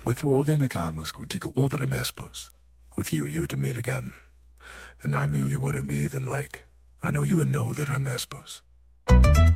With all the cameras go to go over the mespers. With you to meet again. And I knew you would have me then like. I know you would know that I'm mespers.